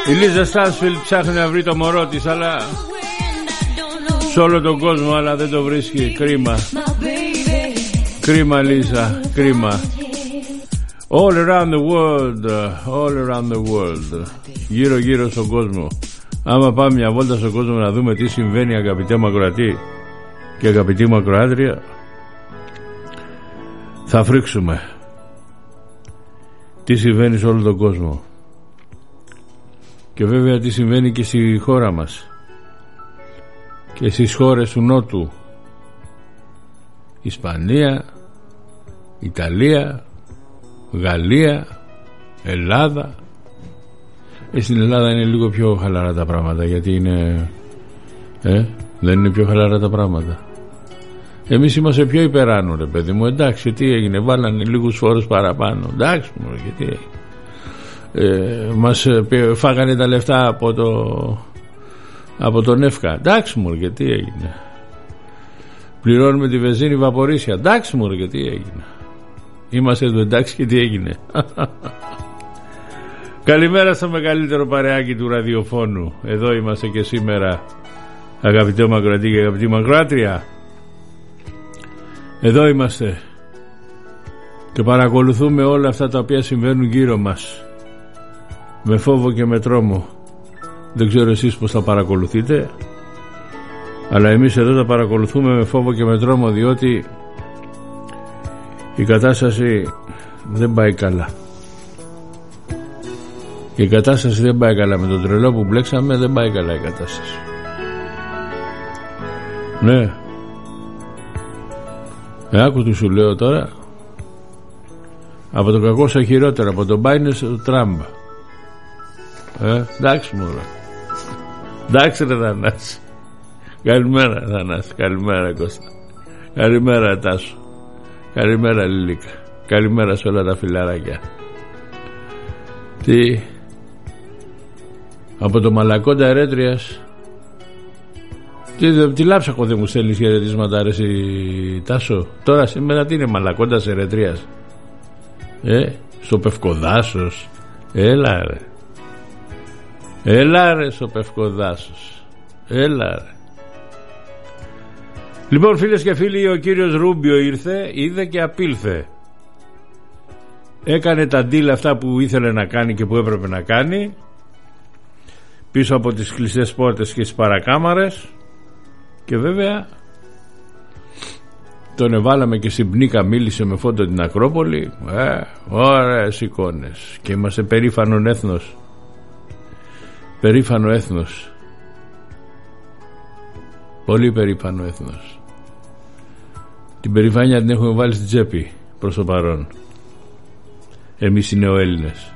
Η Λίζα Στάνσφιλντ ψάχνει να βρει το μωρό της, αλλά σε όλο τον κόσμο, αλλά δεν το βρίσκει. Κρίμα. Κρίμα, Λίζα, κρίμα. All around the world, all around the world. Γύρω γύρω στον κόσμο. Άμα πάμε μια βόλτα στον κόσμο να δούμε τι συμβαίνει, αγαπητέ μου ακροατή και αγαπητή μου ακροάτρια, θα φρίξουμε. Τι συμβαίνει σε όλο τον κόσμο. Και βέβαια τι συμβαίνει και στη χώρα μας και στις χώρες του Νότου. Ισπανία, Ιταλία, Γαλλία, Ελλάδα. Στην Ελλάδα είναι λίγο πιο χαλαρά τα πράγματα, γιατί είναι δεν είναι πιο χαλαρά τα πράγματα. Εμείς είμαστε πιο υπεράνω, ρε παιδί μου. Εντάξει, τι έγινε, βάλανε λίγους φόρους παραπάνω. Εντάξει, μωρέ, γιατί μας φάγανε τα λεφτά από τον ΕΦΚΑ. Εντάξει, μωρέ, γιατί έγινε. Πληρώνουμε τη βενζίνη βαπορίσια. Εντάξει, μωρέ, γιατί έγινε. Είμαστε εδώ, εντάξει, και τι έγινε. Καλημέρα στο μεγαλύτερο παρεάκι του ραδιοφώνου. Εδώ είμαστε και σήμερα, αγαπητέ μου ακροατή και αγαπητή μου ακροάτρια. Εδώ είμαστε και παρακολουθούμε όλα αυτά τα οποία συμβαίνουν γύρω μας, με φόβο και με τρόμο. Δεν ξέρω εσείς πως τα παρακολουθείτε, αλλά εμείς εδώ τα παρακολουθούμε με φόβο και με τρόμο, διότι η κατάσταση δεν πάει καλά. Η κατάσταση δεν πάει καλά. Με τον τρελό που μπλέξαμε δεν πάει καλά η κατάσταση. Ναι. Άκου τι σου λέω τώρα. Από το κακό στο χειρότερο. Από τον Μπάινε στο Τραμπ. Εντάξει μωρέ. Εντάξει ρε Θανάση. Καλημέρα Θανάση. Καλημέρα Κώστα. Καλημέρα Τάσο. Καλημέρα Λίλικα. Καλημέρα σε όλα τα φιλαράκια. Τι. Από το Μαλακόντα Ερέτριας. Τι λάψαχο δεν μου στέλνεις χαιρετίσματα, αρέσει Τάσο. Τώρα σήμερα τι είναι, Μαλακόντας Ερέτριας? Στο Πευκοδάσος. Έλα ρε. Έλα ρε στο Πευκοδάσος. Έλα ρε. Λοιπόν, φίλες και φίλοι, ο κύριος Ρούμπιο ήρθε, είδε και απήλθε. Έκανε τα deal αυτά που ήθελε να κάνει και που έπρεπε να κάνει, πίσω από τις κλειστές πόρτες και τις παρακάμαρες, και βέβαια τον εβάλαμε και στην Πνίκα, μίλησε με φόντο την Ακρόπολη. Ωραίες εικόνες. Και είμαστε περήφανο έθνος. Περήφανο έθνος. Πολύ περήφανο έθνος. Την περηφάνεια την έχουμε βάλει στην τσέπη προς το παρόν, εμείς οι νεοέλληνες.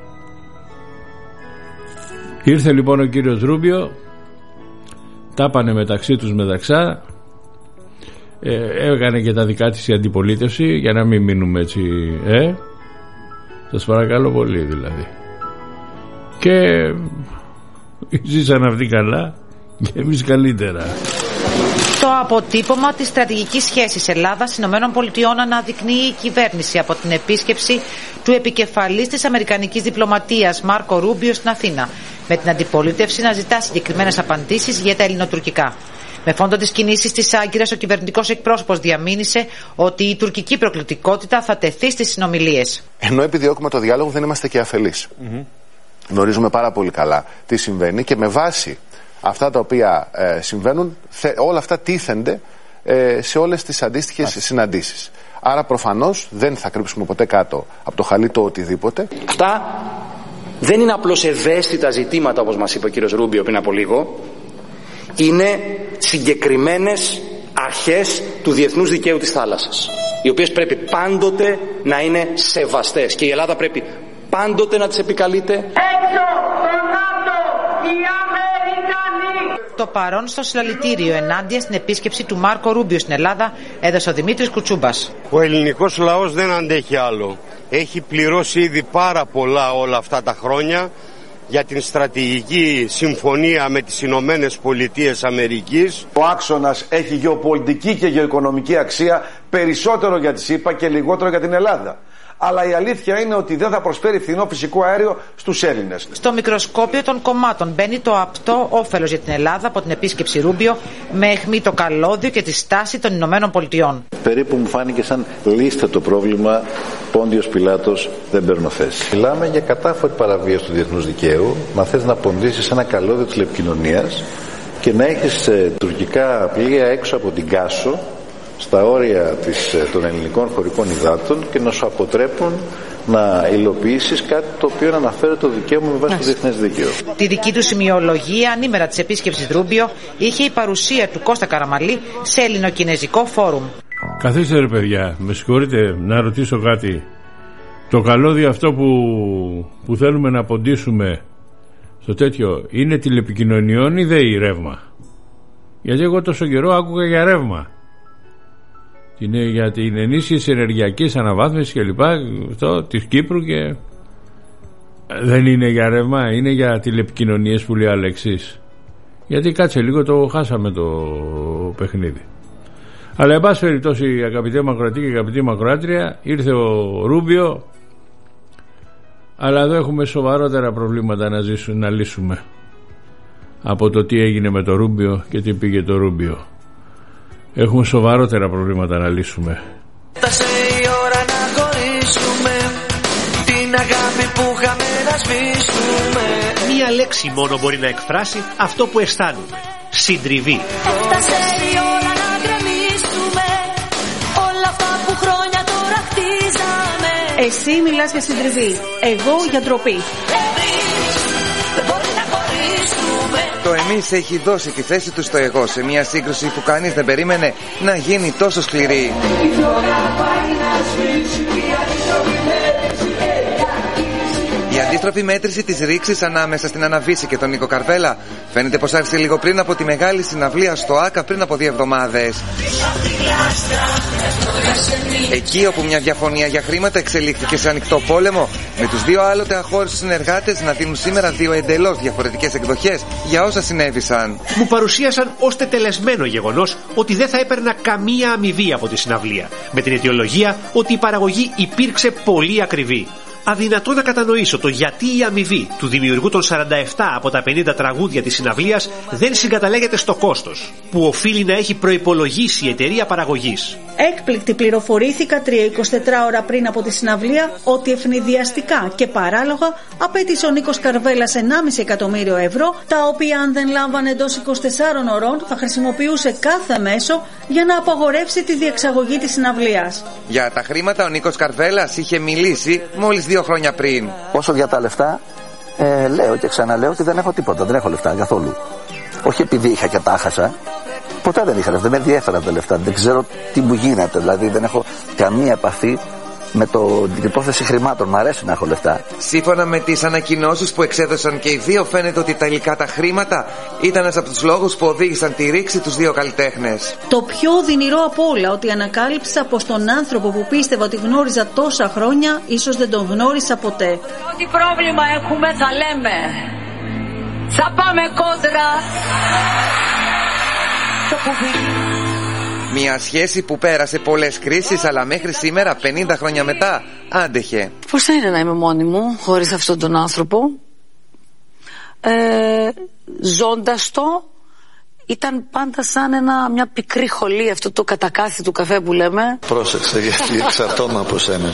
Ήρθε λοιπόν ο κύριος Ρούμπιο, τα πάνε μεταξύ τους μεταξά, έκανε και τα δικά της η αντιπολίτευση, για να μην μείνουμε έτσι, σας παρακαλώ πολύ δηλαδή, και ζήσαν αυτοί καλά και εμείς καλύτερα. Το αποτύπωμα της στρατηγικής σχέσης Ελλάδας-ΗΠΑ αναδεικνύει η κυβέρνηση από την επίσκεψη του επικεφαλής της αμερικανικής διπλωματίας Μάρκο Ρούμπιο στην Αθήνα, με την αντιπολίτευση να ζητά συγκεκριμένες απαντήσεις για τα ελληνοτουρκικά. Με φόντο τις κινήσεις της Άγκυρας, ο κυβερνητικός εκπρόσωπος διαμήνυσε ότι η τουρκική προκλητικότητα θα τεθεί στις συνομιλίες. Ενώ επιδιώκουμε το διάλογο, δεν είμαστε και αφελείς. Γνωρίζουμε πάρα πολύ καλά τι συμβαίνει και με βάση αυτά τα οποία συμβαίνουν, όλα αυτά τίθενται σε όλες τις αντίστοιχες συναντήσεις. Άρα προφανώς δεν θα κρύψουμε ποτέ κάτω από το χαλί το οτιδήποτε. Αυτά δεν είναι απλώς ευαίσθητα ζητήματα, όπως μας είπε ο κύριος Ρούμπιο πριν από λίγο. Είναι συγκεκριμένες αρχές του διεθνούς δικαίου της θάλασσας, οι οποίες πρέπει πάντοτε να είναι σεβαστές και η Ελλάδα πρέπει πάντοτε να τις επικαλείται. Έξω το ΝΑΤΟ, οι Αμερικανοί! Το παρόν στο συλλαλητήριο ενάντια στην επίσκεψη του Μάρκο Ρούμπιο στην Ελλάδα έδωσε ο Δημήτρης Κουτσούμπας. Ο ελληνικός λαός δεν αντέχει άλλο. Έχει πληρώσει ήδη πάρα πολλά όλα αυτά τα χρόνια για την στρατηγική συμφωνία με τις Ηνωμένες Πολιτείες Αμερικής. Ο άξονας έχει γεωπολιτική και γεωοικονομική αξία περισσότερο για τη ΣΥΠΑ και λιγότερο για την Ελλάδα. αλλά η αλήθεια είναι ότι δεν θα προσφέρει φθηνό φυσικό αέριο στους Έλληνες. Στο μικροσκόπιο των κομμάτων μπαίνει το απτό όφελος για την Ελλάδα από την επίσκεψη Ρούμπιο, με αιχμή το καλώδιο και τη στάση των Ηνωμένων Πολιτειών. Περίπου μου φάνηκε σαν λύστε το πρόβλημα, Πόντιος Πιλάτος, δεν παίρνω θέση. Μιλάμε για κατάφορη παραβίαση του διεθνούς δικαίου, να θες να ποντίσεις ένα καλώδιο τηλεπικοινωνίας και να έχεις τουρκικά πλοία έξω από την Κάσο, στα όρια των ελληνικών χωρικών υδάτων, και να σου αποτρέπουν να υλοποιήσεις κάτι το οποίο αναφέρει το δικαίωμα με βάση το διεθνές δίκαιο. Τη δική του σημειολογία ανήμερα της επίσκεψης Ρούμπιο είχε η παρουσία του Κώστα Καραμαλή σε ελληνοκινεζικό φόρουμ. Καθίστε ρε παιδιά, με συγχωρείτε να ρωτήσω κάτι. Το καλώδιο αυτό που θέλουμε να ποντίσουμε στο τέτοιο είναι τηλεπικοινωνιών ή δεν ρεύμα? Γιατί εγώ τόσο καιρό άκουγα για ρεύμα. Είναι για την ενίσχυση ενεργειακής αναβάθμισης και λοιπά, αυτό της Κύπρου, και δεν είναι για ρεύμα, είναι για τηλεπικοινωνίες που λέει ο Αλεξής. Γιατί κάτσε λίγο, το χάσαμε το παιχνίδι. Αλλά εν πάση περιπτώσει, αγαπητέ Μακροατή και αγαπητή Μακροάτρια, ήρθε ο Ρούμπιο, αλλά εδώ έχουμε σοβαρότερα προβλήματα να λύσουμε από το τι έγινε με το Ρούμπιο και τι πήγε το Ρούμπιο. Έχουμε σοβαρότερα προβλήματα να λύσουμε. Φτάσε η ώρα να χωρίσουμε, την αγάπη που είχαμε να σβήσουμε. Μία λέξη μόνο μπορεί να εκφράσει αυτό που αισθάνομαι. Συντριβή. Έφτασε η ώρα να γκρεμίσουμε όλα αυτά που χρόνια τώρα χτίζαμε. Εσύ μιλάς για συντριβή, εγώ για ντροπή. Το εμείς έχει δώσει τη θέση του στο εγώ σε μια σύγκρουση που κανείς δεν περίμενε να γίνει τόσο σκληρή. Η αντίστροφη μέτρηση της ρήξης ανάμεσα στην Αναβίση και τον Νίκο Καρβέλα φαίνεται πως άρχισε λίγο πριν από τη μεγάλη συναυλία στο ΆΚΑ πριν από 2 εβδομάδες. Εκεί όπου μια διαφωνία για χρήματα εξελίχθηκε σε ανοιχτό πόλεμο, με τους δύο άλλοτε αχώριστους συνεργάτες να δίνουν σήμερα 2 εντελώς διαφορετικές εκδοχές για όσα συνέβησαν. Μου παρουσίασαν ως τετελεσμένο γεγονός ότι δεν θα έπαιρνα καμία αμοιβή από τη συναυλία, με την αιτιολογία ότι η παραγωγή υπήρξε πολύ ακριβή. Αδυνατό να κατανοήσω το γιατί η αμοιβή του δημιουργού των 47 από τα 50 τραγούδια της συναυλίας δεν συγκαταλέγεται στο κόστος που οφείλει να έχει προϋπολογίσει η εταιρεία παραγωγής. Έκπληκτη πληροφορήθηκα 3-24 ώρα πριν από τη συναυλία ότι ευνηδιαστικά και παράλογα απέτησε ο Νίκος Καρβέλας 1,5 εκατομμύριο ευρώ, τα οποία αν δεν λάμβανε εντός 24 ωρών θα χρησιμοποιούσε κάθε μέσο για να απαγορεύσει τη διεξαγωγή της συναυλίας. Για τα χρήματα ο Νίκος Καρβέλας είχε μιλήσει μόλις 2 χρόνια πριν. Όσο για τα λεφτά, λέω και ξαναλέω ότι δεν έχω τίποτα, δεν έχω λεφτά καθόλου. Όχι επειδή είχα και τα χάσα. Ποτέ δεν είχα λεφτά, δεν με ενδιέφεραν τα λεφτά. Δεν ξέρω τι μου γίνεται, δηλαδή δεν έχω καμία επαφή με την υπόθεση χρημάτων. Μ' αρέσει να έχω λεφτά. Σύμφωνα με τις ανακοινώσεις που εξέδωσαν και οι δύο, φαίνεται ότι τελικά τα χρήματα ήταν ένας από τους λόγους που οδήγησαν τη ρήξη τους δύο καλλιτέχνες. Το πιο οδυνηρό από όλα, ότι ανακάλυψα πως τον άνθρωπο που πίστευα ότι γνώριζα τόσα χρόνια, ίσως δεν τον γνώρισα ποτέ. Ό,τι πρόβλημα έχουμε θα λέμε. Θα πάμε κόντρα. Μια σχέση που πέρασε πολλές κρίσεις, αλλά μέχρι σήμερα, 50 χρόνια μετά, άντεχε. Πώς θα είναι να είμαι μόνη μου χωρίς αυτόν τον άνθρωπο? Ζώντας το, ήταν πάντα σαν μια πικρή χολή, αυτό το κατακάθι του καφέ που λέμε. Πρόσεξε, γιατί εξαρτώμαι από σένα.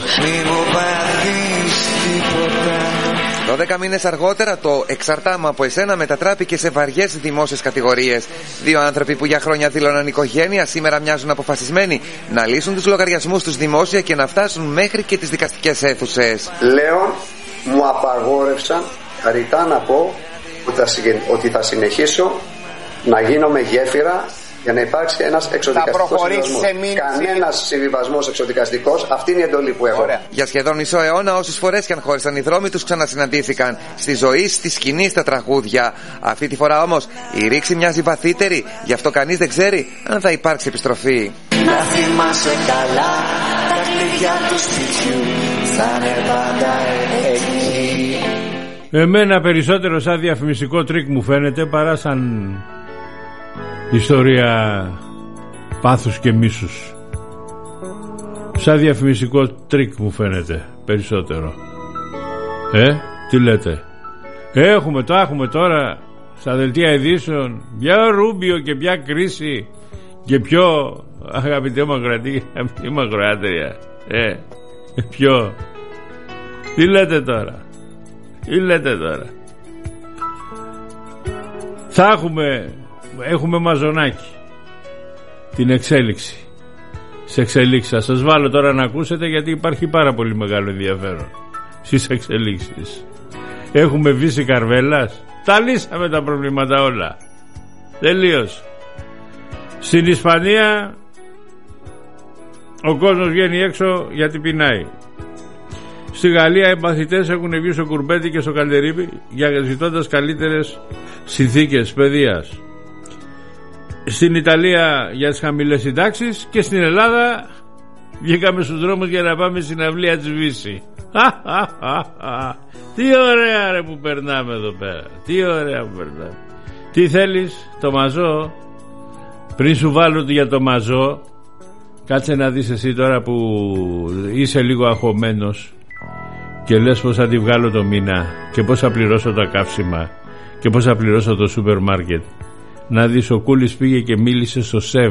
12 μήνες αργότερα το «εξαρτάμαι από εσένα» μετατράπηκε σε βαριές δημόσιες κατηγορίες. Δύο άνθρωποι που για χρόνια δήλωναν οικογένεια σήμερα μοιάζουν αποφασισμένοι να λύσουν τους λογαριασμούς τους δημόσια και να φτάσουν μέχρι και τις δικαστικές αίθουσες. Λέω, μου απαγόρευσαν ρητά να πω ότι θα συνεχίσω να γίνομαι γέφυρα για να υπάρξει ένας εξοδικαστικός συμβιβασμός. Κανένας συμβιβασμός εξοδικαστικός, αυτή είναι η εντολή που έχω. Ωραία. Για σχεδόν μισό αιώνα, όσες φορές και αν χώρισαν οι δρόμοι τους, ξανασυναντήθηκαν. Στη ζωή, στη σκηνή, στα τραγούδια. Αυτή τη φορά όμως η ρήξη μοιάζει βαθύτερη, γι' αυτό κανείς δεν ξέρει αν θα υπάρξει επιστροφή. Να θυμάσαι καλά, τα κλειδιά του σπιτιού θα είναι πάντα εκεί. Εμένα περισσότερο σαν διαφημιστικό τρίκ μου φαίνεται παρά σαν ιστορία πάθους και μίσους. Σαν διαφημιστικό τρίκ μου φαίνεται. περισσότερο. Τι λέτε? Τα έχουμε τώρα στα δελτία ειδήσεων. Πια Ρούμπιο και πια κρίση και πιο αγαπητή μακροάτρια. Ποιο? Τι λέτε τώρα? Θα έχουμε μαζονάκι την εξέλιξη. Σε εξελίξεις θα σας βάλω τώρα να ακούσετε, γιατί υπάρχει πάρα πολύ μεγάλο ενδιαφέρον στις εξελίξεις. Έχουμε βύση καρβέλας. Τα λύσαμε τα προβλήματα όλα. Τελείως. Στην Ισπανία ο κόσμος βγαίνει έξω γιατί πεινάει. Στη Γαλλία οι μαθητές έχουν βγει στο Κουρμπέτι και στο Καλτερίπι ζητώντας καλύτερες συνθήκες παιδείας. Στην Ιταλία για τις χαμηλές συντάξεις, και στην Ελλάδα βγήκαμε στους δρόμους για να πάμε στην αυλία της Βύση. Τι ωραία ρε που περνάμε εδώ πέρα. Τι ωραία που περνάμε. Τι θέλεις? Το μαζό? Πριν σου βάλω για το μαζό, κάτσε να δεις εσύ τώρα που είσαι λίγο αγχωμένος και λες πως θα τη βγάλω το μήνα και πως θα πληρώσω τα καύσιμα και πως θα πληρώσω το σούπερ μάρκετ. Να δεις, ο Κούλης πήγε και μίλησε στο ΣΕΒ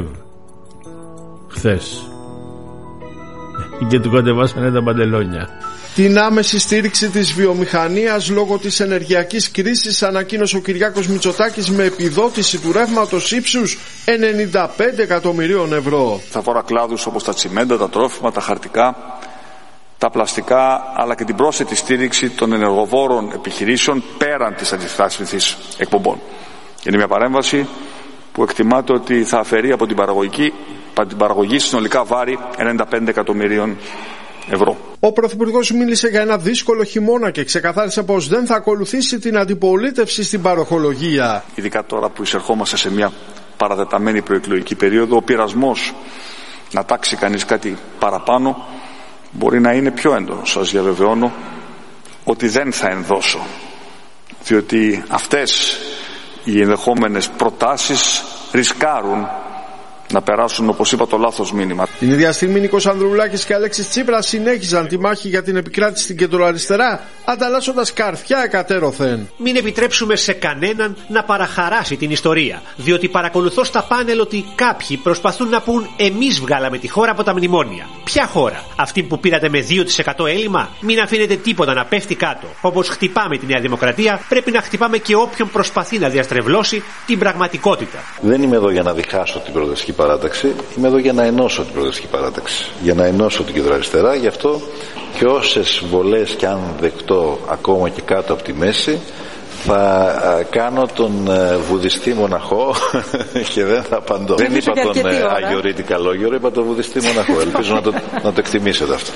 χθες και του κατεβάσανε τα παντελόνια. Την άμεση στήριξη της βιομηχανίας λόγω της ενεργειακής κρίσης ανακοίνωσε ο Κυριάκος Μητσοτάκης με επιδότηση του ρεύματος ύψους 95 εκατομμυρίων ευρώ. Θα αφορά κλάδους όπως τα τσιμέντα, τα τρόφιμα, τα χαρτικά, τα πλαστικά, αλλά και την πρόσθετη στήριξη των ενεργοβόρων επιχειρήσεων πέραν της αντιστάσιμης εκπομπών. Είναι μια παρέμβαση που εκτιμάται ότι θα αφαιρεί από την παραγωγή συνολικά βάρη 95 εκατομμυρίων ευρώ. Ο Πρωθυπουργός μίλησε για ένα δύσκολο χειμώνα και ξεκαθάρισε πως δεν θα ακολουθήσει την αντιπολίτευση στην παροχολογία. Ειδικά τώρα που εισερχόμαστε σε μια παρατεταμένη προεκλογική περίοδο, ο πειρασμός να τάξει κανείς κάτι παραπάνω μπορεί να είναι πιο έντονο. Σας διαβεβαιώνω ότι δεν θα ενδώσω, διότι αυτές οι ενδεχόμενες προτάσεις ρισκάρουν να περάσουν, όπως είπα, το λάθος μήνυμα. Την ίδια στιγμή Νίκος Ανδρουλάκης και Αλέξης Τσίπρας συνέχιζαν τη μάχη για την επικράτηση στην κεντροαριστερά, ανταλλάσσοντας καρφιά εκατέρωθεν. Μην επιτρέψουμε σε κανέναν να παραχαράσει την ιστορία, διότι παρακολουθώ στα πάνελ ότι κάποιοι προσπαθούν να πούν εμείς βγάλαμε τη χώρα από τα μνημόνια. Ποια χώρα? Αυτή που πήρατε με 2% έλλειμμα? Μην αφήνετε τίποτα να πέφτει κάτω. Όπως χτυπάμε τη Νέα Δημοκρατία, πρέπει να χτυπάμε και όποιον προσπαθεί να διαστρεβλώσει την πραγματικότητα. Δεν είμαι εδώ για να διχάσω την προοδευτική παράταξη, είμαι εδώ για να ενώσω την προοδευτική παράταξη, για να ενώσω την κεντροαριστερά. Γι' αυτό και όσες βολές και αν δεκτώ ακόμα και κάτω από τη μέση, θα κάνω τον βουδιστή μοναχό και δεν θα απαντώ. Δεν είπα τον Αγιορείτη Καλόγερο, είπα τον βουδιστή μοναχό. Ελπίζω να το εκτιμήσετε αυτό.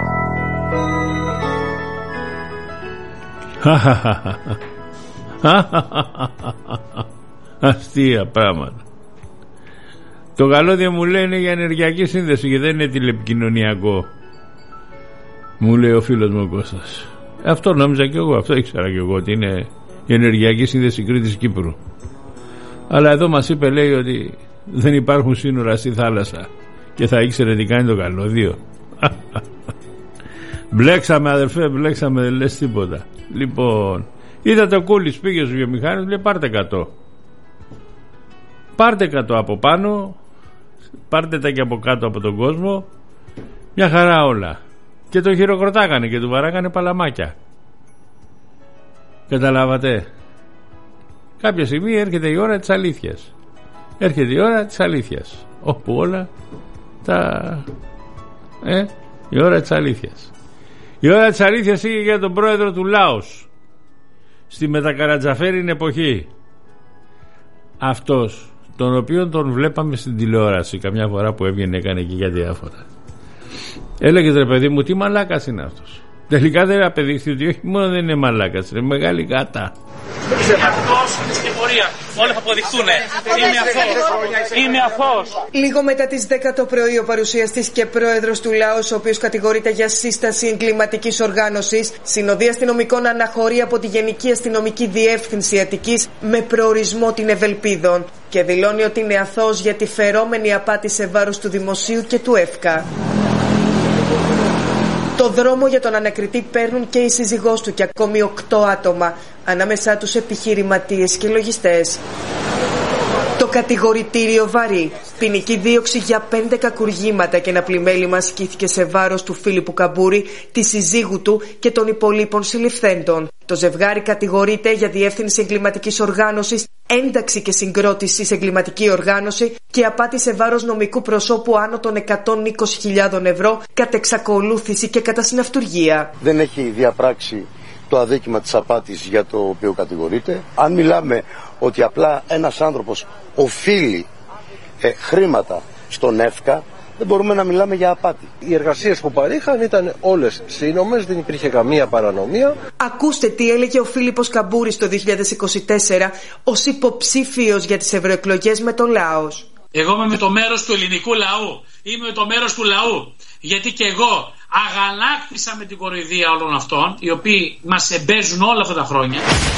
Αστεία πράγματα. Το καλώδιο μου λέει είναι για ενεργειακή σύνδεση και δεν είναι τηλεπικοινωνιακό, μου λέει ο φίλος μου ο Κώστας. Αυτό νόμιζα και εγώ, αυτό ήξερα και εγώ, ότι είναι η ενεργειακή σύνδεση Κρήτης Κύπρου. Αλλά εδώ μας είπε, λέει, ότι δεν υπάρχουν σύνορα στη θάλασσα και θα ήξερε τι κάνει το καλώδιο. Μπλέξαμε αδερφέ, μπλέξαμε, δεν λες τίποτα. Λοιπόν, είδατε ο Κούλης πήγε στους βιομηχάνους, λέει πάρτε 100. Πάρτε 100 από πάνω, πάρτε τα και από κάτω από τον κόσμο, μια χαρά όλα. Και το χειροκροτάγανε και του βαράγανε παλαμάκια. Καταλάβατε? Κάποια στιγμή έρχεται η ώρα της αλήθειας. Έρχεται η ώρα της αλήθειας, όπου όλα τα... η ώρα της αλήθειας. Η ώρα της αλήθειας είχε για τον πρόεδρο του Λάος στη μετακαρατζαφέριν εποχή. Αυτός, τον οποίον τον βλέπαμε στην τηλεόραση καμιά φορά που έβγαινε, έκανε και για διάφορα. Έλεγε, ρε παιδί μου, τι μαλάκας είναι αυτός. Τελικά δεν απεδείχθη ότι όχι μόνο δεν είναι μαλάκας, είναι μεγάλη γάτα. Είμαι αθώος στην πορεία. Όλα θα αποδειχθούν. Είμαι αθώος. Λίγο μετά τις 10 το πρωί, ο παρουσιαστής και πρόεδρος του Λάος, ο οποίος κατηγορείται για σύσταση εγκληματικής οργάνωσης, συνοδεία αστυνομικών αναχωρεί από τη Γενική Αστυνομική Διεύθυνση Αττικής με προορισμό την Ευελπίδων και δηλώνει ότι είναι αθώος για τη φερόμενη απάτη σε βάρος του δημοσίου και του ΕΦΚΑ. Το δρόμο για τον ανακριτή παίρνουν και η σύζυγός του και ακόμη 8 άτομα, ανάμεσά τους επιχειρηματίες και λογιστές. Το κατηγορητήριο βαρύ. Ποινική δίωξη για 5 κακουργήματα και ένα πλημέλημα ασκήθηκε σε βάρος του Φίλιππου Καμπούρη, της συζύγου του και των υπολείπων συλληφθέντων. Το ζευγάρι κατηγορείται για διεύθυνση εγκληματικής οργάνωσης, ένταξη και συγκρότηση σε εγκληματική οργάνωση και απάτη σε βάρος νομικού προσώπου άνω των 120.000 ευρώ κατ' εξακολούθηση και κατά συναυτουργία. Δεν έχει διαπράξει το αδίκημα της απάτης για το οποίο κατηγορείται. Αν μιλάμε ότι απλά ένας άνθρωπος οφείλει χρήματα στον ΕΦΚΑ, δεν μπορούμε να μιλάμε για απάτη. Οι εργασίες που παρήχαν ήταν όλες σύνομες, δεν υπήρχε καμία παρανομία. Ακούστε τι έλεγε ο Φίλιππος Καμπούρης το 2024 ως υποψήφιος για τις ευρωεκλογές με το Λάος. Εγώ είμαι με το μέρος του ελληνικού λαού. Είμαι με το μέρος του λαού. Γιατί και εγώ αγανάκτησα με την κοροϊδία όλων αυτών, οι οποίοι μας εμπέζουν όλα αυτά τα χρόνια.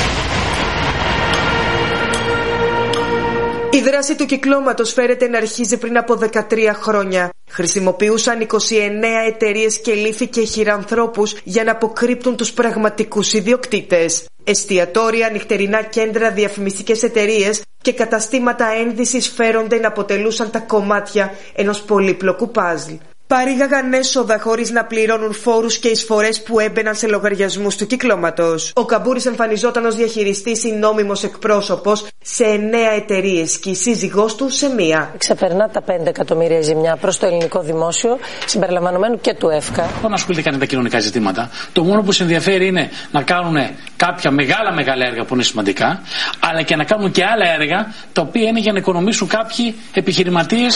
Η δράση του κυκλώματος φέρεται να αρχίζει πριν από 13 χρόνια. Χρησιμοποιούσαν 29 εταιρείες και λύθη και χειρανθρώπους για να αποκρύπτουν τους πραγματικούς ιδιοκτήτες. Εστιατόρια, νυχτερινά κέντρα, διαφημιστικές εταιρείες και καταστήματα ένδυσης φέρονται να αποτελούσαν τα κομμάτια ενός πολύπλοκου παζλ. Παρήγαγαν έσοδα χωρίς να πληρώνουν φόρους και εισφορές που έμπαιναν σε λογαριασμούς του κυκλώματος. Ο Καμπούρης εμφανιζόταν ως διαχειριστής ή νόμιμος εκπρόσωπος σε 9 εταιρείες και η σύζυγός του σε μία. Ξεπερνά τα 5 εκατομμύρια ζημιά προς το ελληνικό δημόσιο, συμπεριλαμβανομένου και του ΕΦΚΑ. Δεν ασχολείται καν με τα κοινωνικά ζητήματα. Το μόνο που σε ενδιαφέρει είναι να κάνουν κάποια μεγάλα έργα που είναι σημαντικά, αλλά και να κάνουν και άλλα έργα τα οποία είναι για να οικονομήσουν κάποιοι επιχειρηματίες.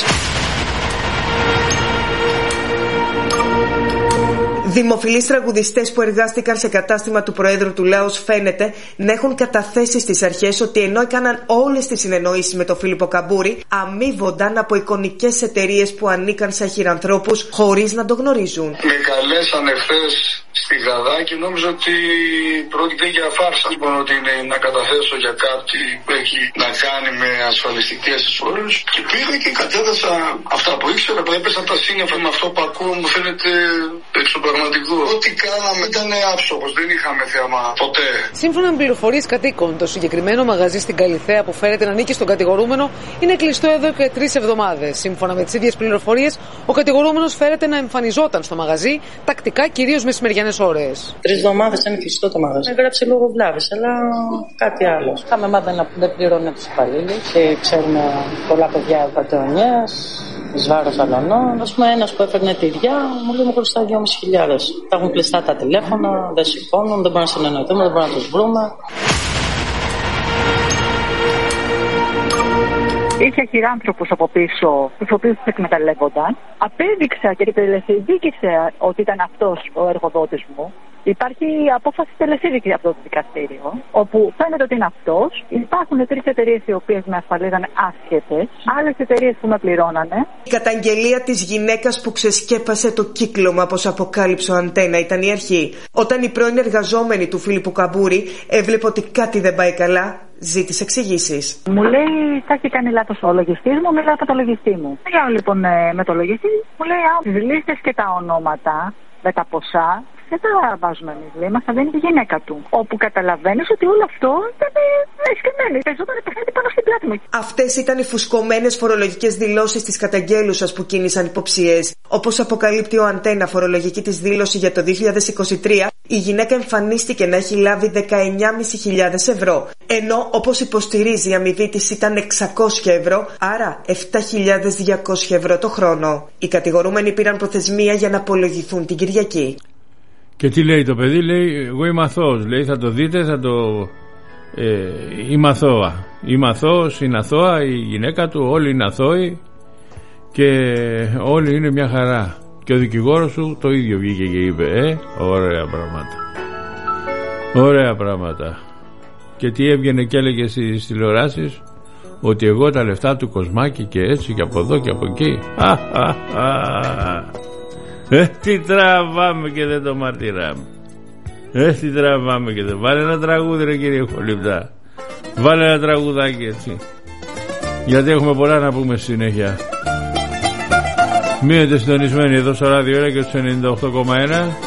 Δημοφιλείς τραγουδιστές που εργάστηκαν σε κατάστημα του Προέδρου του Λάος φαίνεται να έχουν καταθέσει στις αρχές ότι ενώ έκαναν όλες τις συνεννοήσεις με τον Φίλιππο Καμπούρη, αμείβονταν από εικονικές εταιρείες που ανήκαν σε χειρανθρώπους χωρίς να το γνωρίζουν. Με καλέσανε χθες στη Γαδά και νόμιζα ότι πρόκειται για φάρσα. Λοιπόν, ότι είναι να καταθέσω για κάτι που έχει να κάνει με ασφαλιστικές εισφορές. Και πήγα και κατέθεσα αυτά που ήξερα, που έπεσαν τα σύννεφα με αυτό που ακούω, μου φαίνεται εξωπραγματικό. Ό,τι κάναμε ήταν άψογος, δεν είχαμε θέμα ποτέ. Σύμφωνα με πληροφορίες κατοίκων, το συγκεκριμένο μαγαζί στην Καλιθέα που φέρεται να ανήκει στον κατηγορούμενο είναι κλειστό εδώ και 3 εβδομάδες. Σύμφωνα με τις ίδιες πληροφορίες, ο κατηγορούμενος φέρεται να εμφανιζόταν στο μαγαζί τακτικά, κυρίως μεσημεριανές ώρες. 3 εβδομάδες είναι κλειστό το μαγαζί. Έγραψε λόγω βλάβης, αλλά κάτι άλλο. Είχαμε μάθει να δεν πληρώνουν τους υπαλλήλους και ξέρουμε πολλά παιδιά πατεωνιές, εις βάρος αλωνών. Ας πούμε, ένας που έφερνε τυριά μου λέει μου χρωστά 2.500. Τα έχουν κλειστά τα τηλέφωνα, δεν σηκώνουν, δεν μπορούμε να συνεννοηθούμε, δεν μπορούμε να τους βρούμε. Είχε χειράνθρωπους από πίσω, τους οποίους τους εκμεταλλεύονταν. Απέδειξα και τελεσίδικησε ότι ήταν αυτός ο εργοδότης μου. Υπάρχει απόφαση τελεσίδικη από το δικαστήριο, όπου φαίνεται ότι είναι αυτός. Υπάρχουν 3 εταιρείες οι οποίες με ασφαλίζαν άσχετες, άλλες εταιρείες που με πληρώνανε. Η καταγγελία της γυναίκας που ξεσκέπασε το κύκλωμα, όπως αποκάλυψε ο Αντένα, ήταν η αρχή. Όταν η πρώην εργαζόμενη του Φίλιππου Καμπούρη έβλεπε ότι κάτι δεν πάει καλά, ζήτησε εξηγήσεις. Μου λέει, θα έχει κάνει λάθος ο λογιστής μου, μιλάω από το λογιστή μου. Μιλάω λοιπόν με το λογιστή, μου λέει, τις λίστες και τα ονόματα με τα ποσά δεν τα βάζουμε εμείς, λέει, μας τα δίνει τη γυναίκα του. Όπου καταλαβαίνεις ότι όλο αυτό ήταν εσκεμμένο, παίζονταν παιχνίδι πάνω στην πλάτη μου. Αυτές ήταν οι φουσκωμένες φορολογικές δηλώσεις της καταγγέλουσας που κίνησαν υποψίες. Όπως αποκαλύπτει ο Αντένα φορολογική της δήλωση για το 2023, η γυναίκα εμφανίστηκε να έχει λάβει 19.500 ευρώ. Ενώ, όπως υποστηρίζει, η αμοιβή της ήταν 600 ευρώ, άρα 7.200 ευρώ το χρόνο. Οι κατηγορούμενοι πήραν προθεσμία για να απολογηθούν την Κυριακή. Και τι λέει το παιδί, λέει, εγώ είμαι αθώος, λέει, θα το δείτε, θα το... είμαι αθώα. Είμαι αθώος, είναι αθώα η γυναίκα του, όλοι είναι αθώοι και όλοι είναι μια χαρά. Και ο δικηγόρος σου το ίδιο βγήκε και είπε, ωραία πράγματα. Ωραία πράγματα. Και τι έβγαινε και έλεγε στις τηλεοράσεις, ότι εγώ τα λεφτά του Κοσμάκη και έτσι και από εδώ και από εκεί. Τι τραβάμε και δεν το μαρτυράμε. Τι τραβάμε και δεν... Βάλε ένα τραγούδι ρε κύριε Χολιπτά. Βάλε ένα τραγουδάκι έτσι. Γιατί έχουμε πολλά να πούμε συνέχεια. Μείνετε συντονισμένοι εδώ στο ράδιο και στους 98,1.